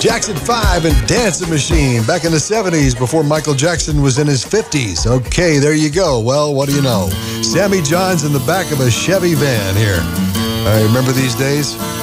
Jackson 5 and Dancing Machine back in the 70s before Michael Jackson was in his 50s. Okay, there you go. Well, what do you know? Sammy John's in the back of a Chevy van here. Remember these days?